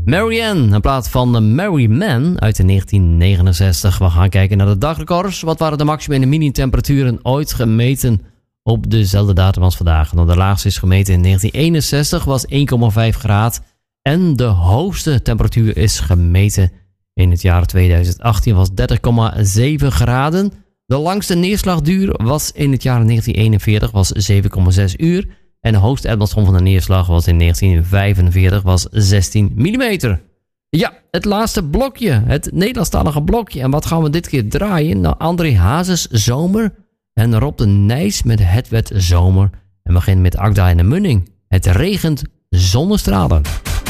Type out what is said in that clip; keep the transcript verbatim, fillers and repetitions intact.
Marianne, in plaats van de Mary Man uit de negentien negenenzestig. We gaan kijken naar de dagrecords. Wat waren de maximum en de minimumtemperaturen ooit gemeten op dezelfde datum als vandaag? Nou, de laagste is gemeten in negentien eenenzestig, was één komma vijf graden. En de hoogste temperatuur is gemeten in het jaar tweeduizend achttien, was dertig komma zeven graden. De langste neerslagduur was in het jaar negentien eenenveertig, was zeven komma zes uur. En de hoogste uitbladsom van de neerslag was in negentien vijfenveertig, was zestien millimeter. Ja, het laatste blokje, het Nederlandstalige blokje. En wat gaan we dit keer draaien? Nou, André Hazes Zomer en Rob de Nijs met Het werd Zomer. En we beginnen met Agda en de Munning. Het regent zonnestralen.